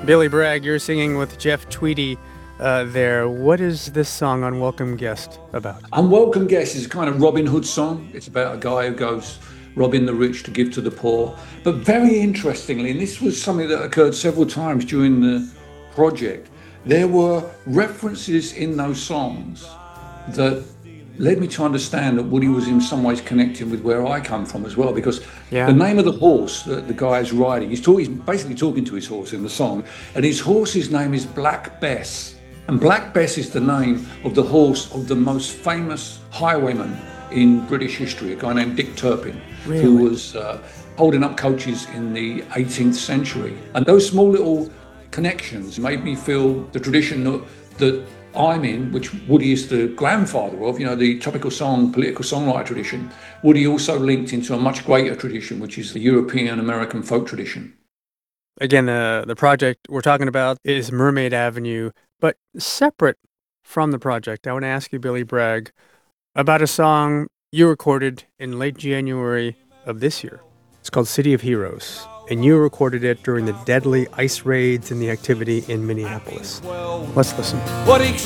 Billy Bragg, you're singing with Jeff Tweedy there. What is this song, Unwelcome Guest, about? Unwelcome Guest is a kind of Robin Hood song. It's about a guy who goes robbing the rich to give to the poor. But very interestingly, and this was something that occurred several times during the project, there were references in those songs that led me to understand that Woody was in some ways connecting with where I come from as well, because Yeah. the name of the horse that the guy is riding, he's basically talking to his horse in the song, and his horse's name is Black Bess. And Black Bess is the name of the horse of the most famous highwayman in British history, a guy named Dick Turpin, Really? who was holding up coaches in the 18th century. And those small little connections made me feel the tradition that I'm in, which Woody is the grandfather of, the topical song, political songwriter tradition. Woody also linked into a much greater tradition, which is the European American folk tradition. Again, the project we're talking about is Mermaid Avenue, but separate from the project, I want to ask you, Billy Bragg, about a song you recorded in late January of this year. It's called City of Heroes, and you recorded it during the deadly ice raids and the activity in Minneapolis. Let's listen.